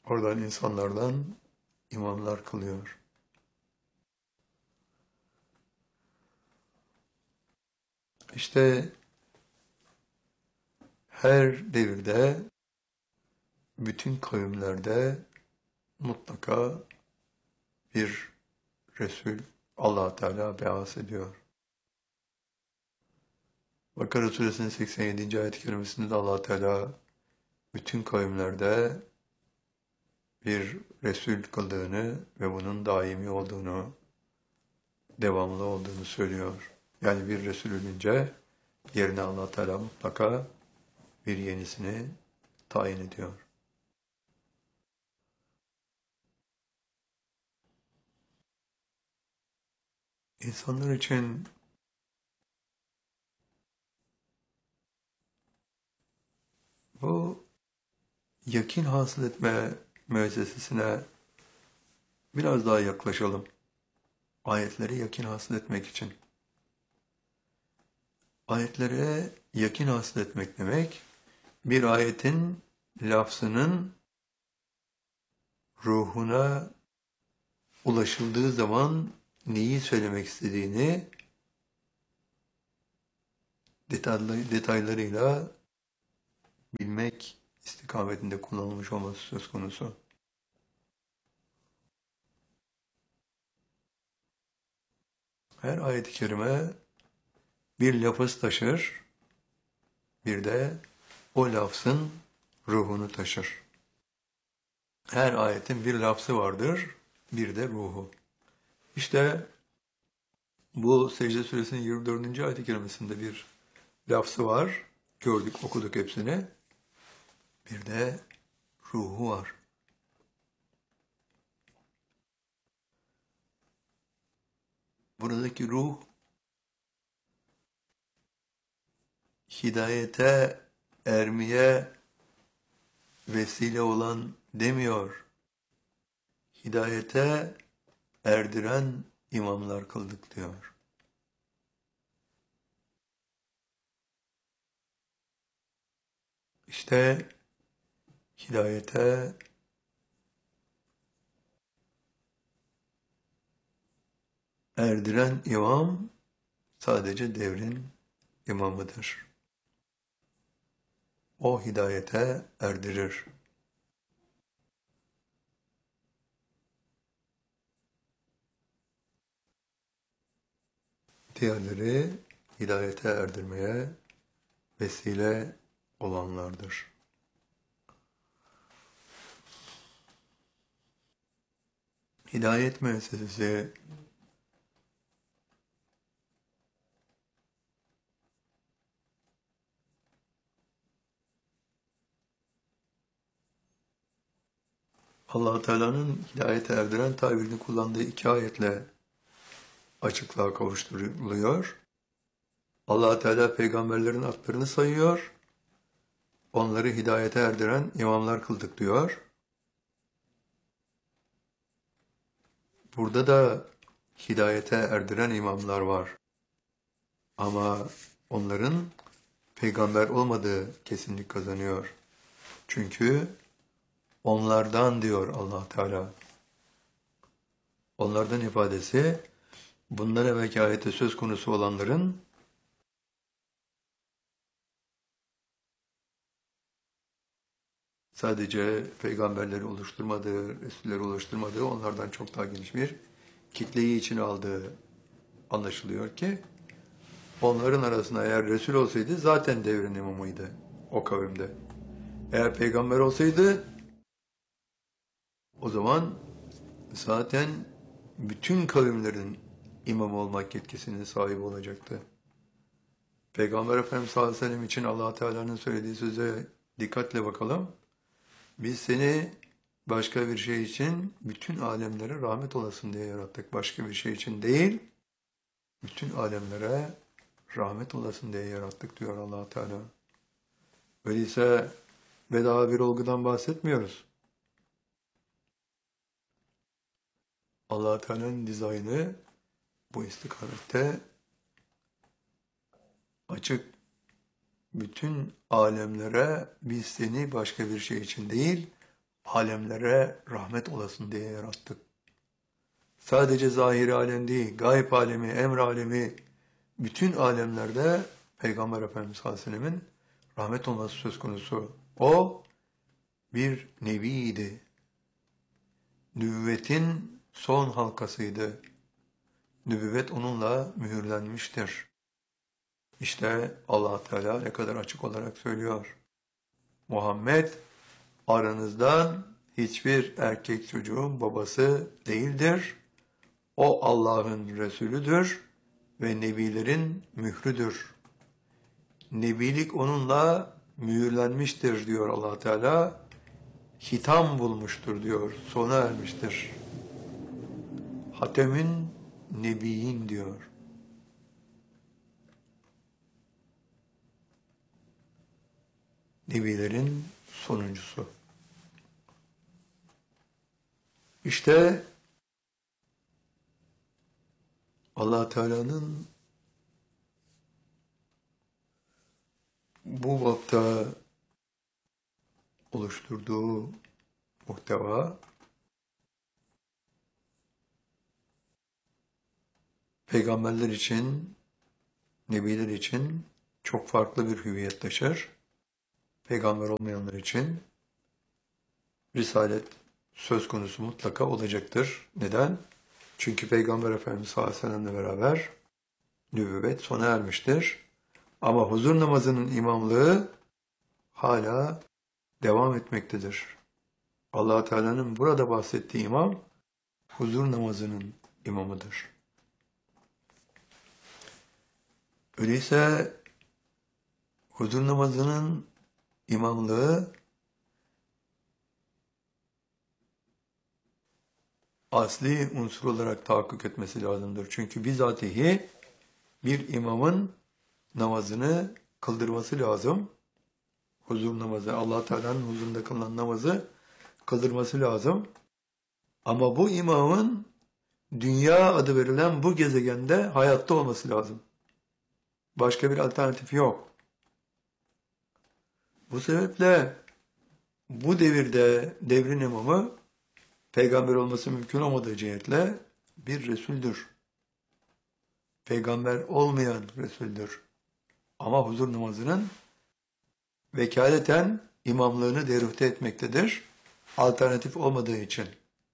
Oradan insanlardan imamlar kılıyor. İşte her devirde, bütün kavimlerde mutlaka bir Resul Allah Teala beas ediyor. Bakara suresinin 87. ayet-i kerimesinde de Allah Teala bütün kavimlerde bir Resul kıldığını ve bunun daimi olduğunu, devamlı olduğunu söylüyor. Yani bir Resul ölünce yerine Allah Teala mutlaka bir yenisini tayin ediyor. İnsanlar için bu yakin hasıl etme müessesesine biraz daha yaklaşalım. Ayetleri yakin hasıl etmek için. Ayetlere yakin hasıl etmek demek, bir ayetin lafzının ruhuna ulaşıldığı zaman neyi söylemek istediğini detaylarıyla bilmek istikametinde kullanılmış olması söz konusu. Her ayet-i kerime bir lafız taşır, bir de o lafzın ruhunu taşır. Her ayetin bir lafzı vardır, bir de ruhu. İşte bu Secde Suresinin 24. ayet-i kerimesinde bir lafzı var. Gördük, okuduk hepsini. Bir de ruhu var. Buradaki ruh, hidayete ermeye vesile olan demiyor. Hidayete erdiren imamlar kıldık diyor. İşte hidayete erdiren imam sadece devrin imamıdır. O hidayete erdirir. Diğerleri hidayete erdirmeye vesile olanlardır. Hidayet müessesesi Allah Teala'nın hidayete erdiren tabirini kullandığı iki ayetle açıklığa kavuşturuluyor. Allah Teala peygamberlerin adlarını sayıyor. Onları hidayete erdiren imamlar kıldık diyor. Burada da hidayete erdiren imamlar var. Ama onların peygamber olmadığı kesinlik kazanıyor. Çünkü onlardan diyor Allah Teala. Onlardan ifadesi bunlara vekalete söz konusu olanların sadece peygamberleri oluşturmadığı, Resulleri oluşturmadığı, onlardan çok daha geniş bir kitleyi içine aldığı anlaşılıyor ki onların arasında eğer Resul olsaydı zaten devrin imamıydı o kavimde. Eğer peygamber olsaydı o zaman zaten bütün kavimlerin imam olmak yetkisinin sahibi olacaktı. Peygamber Efendimiz sallallahu aleyhi ve sellem için Allah Teala'nın söylediği söze dikkatle bakalım. Biz seni başka bir şey için bütün alemlere rahmet olasın diye yarattık. Başka bir şey için değil, bütün alemlere rahmet olasın diye yarattık diyor Allah Teala. Öyleyse bedava bir olgudan bahsetmiyoruz. Allah Teala'nın dizaynı bu istikamette açık. Bütün alemlere biz seni başka bir şey için değil, alemlere rahmet olasın diye yarattık. Sadece zahir alem değil, gayb alemi, emr alemi, bütün alemlerde Peygamber Efendimiz sallallahu aleyhi ve sellemin rahmet olması söz konusu. O bir nebiydi. Nübüvvetin son halkasıydı. Nübüvvet onunla mühürlenmiştir. İşte Allah Teala ne kadar açık olarak söylüyor. Muhammed aranızdan hiçbir erkek çocuğun babası değildir. O Allah'ın Resulüdür ve nebilerin mührüdür. Nebilik onunla mühürlenmiştir diyor Allah Teala. Hitam bulmuştur diyor, sona ermiştir. Hatemün Nebiyin diyor. Nebilerin sonuncusu. İşte Allah Teala'nın bu bapta oluşturduğu muhteva peygamberler için, nebiler için çok farklı bir hüviyet taşır. Peygamber olmayanlar için risalet söz konusu mutlaka olacaktır. Neden? Çünkü Peygamber Efendimiz sallallahu aleyhi ve sellemle beraber nübüvvet sona ermiştir. Ama huzur namazının imamlığı hala devam etmektedir. Allah Teala'nın burada bahsettiği imam huzur namazının imamıdır. Öyleyse huzur namazının imamlığı asli unsur olarak tahakkuk etmesi lazımdır. Çünkü bizatihi bir imamın namazını kıldırması lazım. Huzur namazı, Allah Teala'nın huzurunda kılınan namazı kıldırması lazım. Ama bu imamın dünya adı verilen bu gezegende hayatta olması lazım. Başka bir alternatif yok. Bu sebeple bu devirde devrin imamı peygamber olması mümkün olmadığı cihetle bir Resuldür. Peygamber olmayan Resuldür. Ama huzur namazının vekaleten imamlığını deruhte etmektedir. Alternatif olmadığı için.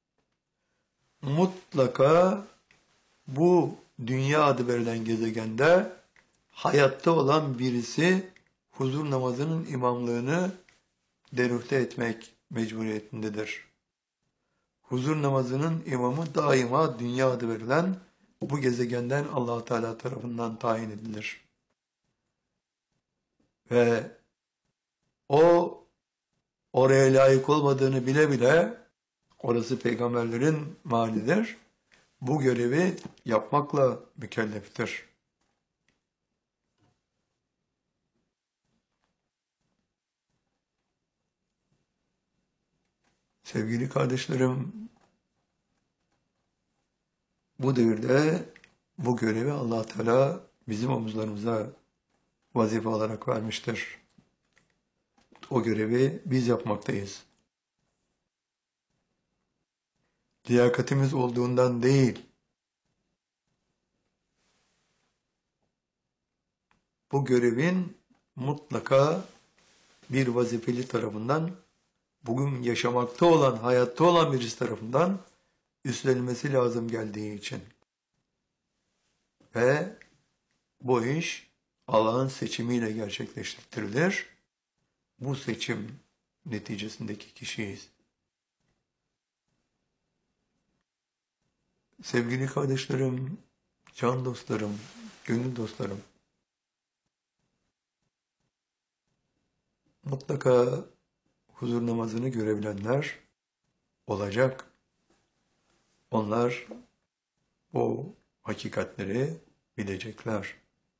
Mutlaka bu dünya adı verilen gezegende hayatta olan birisi huzur namazının imamlığını deruhte etmek mecburiyetindedir. Huzur namazının imamı daima dünya adı verilen bu gezegenden Allah Teala tarafından tayin edilir. Ve o oraya layık olmadığını bile bile orası peygamberlerin mahallidir. Bu görevi yapmakla mükelleftir. Sevgili kardeşlerim, bu devirde bu görevi Allah Teala bizim omuzlarımıza vazife olarak vermiştir. O görevi biz yapmaktayız. Liyakatimiz olduğundan değil, bu görevin mutlaka bir vazifeli tarafından, bugün yaşamakta olan, hayatta olan birisi tarafından üstlenilmesi lazım geldiği için. Ve bu iş Allah'ın seçimiyle gerçekleştirilir. Bu seçim neticesindeki kişiyiz. Sevgili kardeşlerim, can dostlarım, gönül dostlarım, mutlaka huzur namazını görebilenler olacak. Onlar bu hakikatleri bilecekler.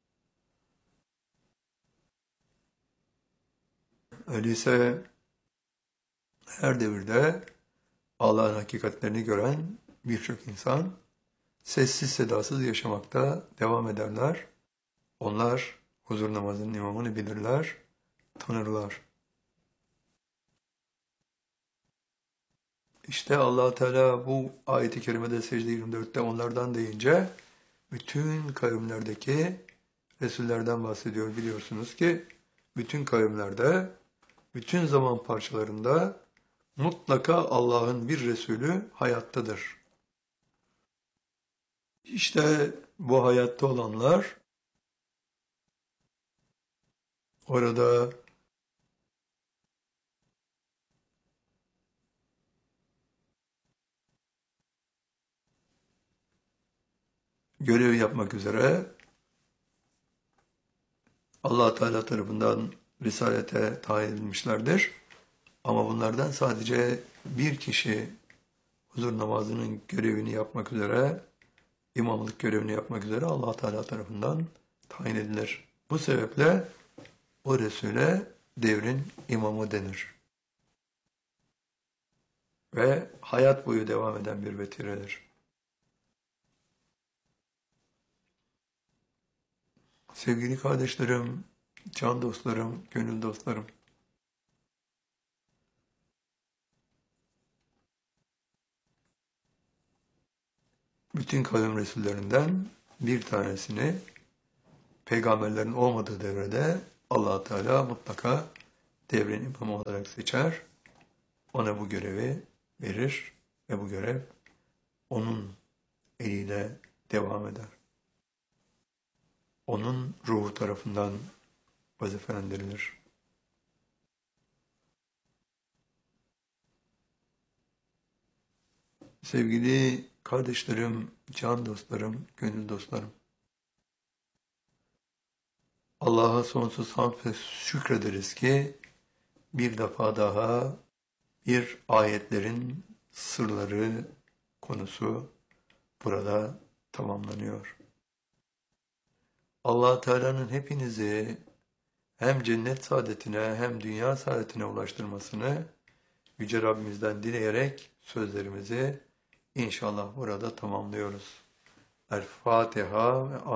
Öyleyse her devirde Allah'ın hakikatlerini gören birçok insan sessiz sedasız yaşamakta devam ederler. Onlar huzur namazının imamını bilirler, tanırlar. İşte Allah Teala bu ayet-i kerimede Secde 24'te onlardan deyince bütün kavimlerdeki Resullerden bahsediyor. Biliyorsunuz ki bütün kavimlerde, bütün zaman parçalarında mutlaka Allah'ın bir Resulü hayattadır. İşte bu hayatta olanlar orada görev yapmak üzere Allah Teala tarafından risalete tayin edilmişlerdir. Ama bunlardan sadece bir kişi huzur namazının görevini yapmak üzere, imamlık görevini yapmak üzere Allah Teala tarafından tayin edilir. Bu sebeple o Resul'e devrin imamı denir. Ve hayat boyu devam eden bir vetiredir. Sevgili kardeşlerim, can dostlarım, gönül dostlarım, bütün kavim Resullerinden bir tanesini peygamberlerin olmadığı devrede Allah Teala mutlaka devrin imamı olarak seçer, ona bu görevi verir ve bu görev onun eliyle devam eder. Onun ruhu tarafından vazifelendirilir. Sevgili kardeşlerim, can dostlarım, gönül dostlarım, Allah'a sonsuz hamd ve şükrederiz ki bir defa daha bir ayetlerin sırları konusu burada tamamlanıyor. Allah Teala'nın hepinizi hem cennet saadetine hem dünya saadetine ulaştırmasını Yüce Rabbimizden dileyerek sözlerimizi inşallah burada tamamlıyoruz. El Fatiha ve